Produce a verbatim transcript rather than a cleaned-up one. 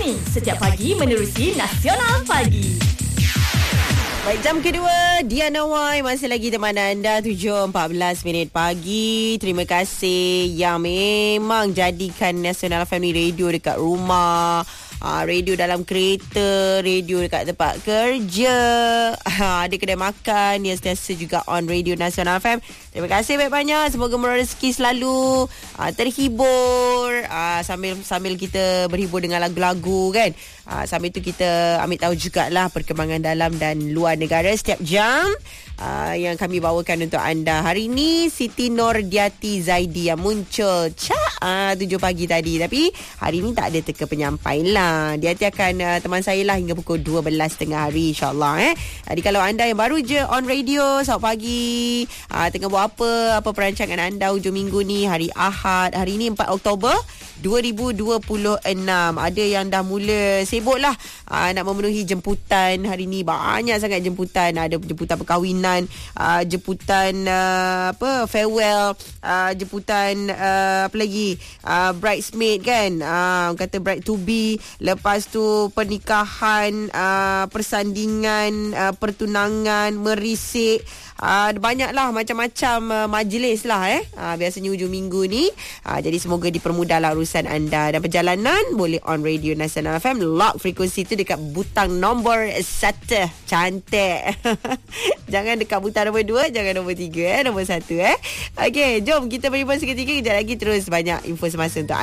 Terbang setiap pagi menerusi Nasional Pagi. Baik, jam kedua Diana Wai masih lagi teman anda. Tujuh empat belas minit pagi. Terima kasih yang memang jadikan Nasional Family Radio dekat rumah, uh, radio dalam kereta, radio dekat tempat kerja, uh, ada kedai makan yang sentiasa juga on Radio Nasional F M. Terima kasih banyak-banyak. Semoga murah rezeki selalu, uh, terhibur, uh, sambil sambil kita berhibur dengan lagu-lagu kan. Uh, sambil tu kita ambil tahu jugalah perkembangan dalam dan luar negara setiap jam uh, yang kami bawakan untuk anda. Hari ini Siti Nordiati Zaidi yang muncul Cak uh, tujuh pagi tadi. Tapi hari ini tak ada teka penyampai lah. Dia akan uh, teman saya lah hingga pukul dua belas tengah hari, insyaAllah eh. Jadi kalau anda yang baru je on radio selamat pagi, uh, tengah buat apa, apa perancangan anda hujung minggu ni, hari Ahad, hari ini empat Oktober dua ribu dua puluh enam. Ada yang dah mula sibuk lah uh, nak memenuhi jemputan. Hari ni banyak sangat jemputan. Ada jemputan perkahwinan, uh, jemputan uh, apa farewell, uh, jemputan uh, apa lagi, uh, bridesmaid kan, uh, kata bride to be. Lepas tu pernikahan, uh, persandingan, uh, pertunangan, merisik. Uh, banyaklah macam-macam uh, majlis lah eh. Uh, biasanya hujung minggu ni. Uh, jadi semoga dipermudahlah urusan anda. Dan perjalanan boleh on Radio Nasional F M. Lock frekuensi tu dekat butang nombor satu. Cantik. Jangan dekat butang nombor dua, jangan nombor tiga eh. Nombor satu eh. Okey, jom kita berimbang seketika. Kejap lagi terus banyak info semasa untuk